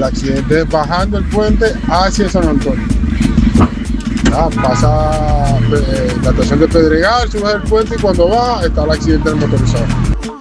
el accidente es bajando el puente hacia San Antonio. Pasa la estación de Pedregal, subes el puente y cuando baja está el accidente del motorizado.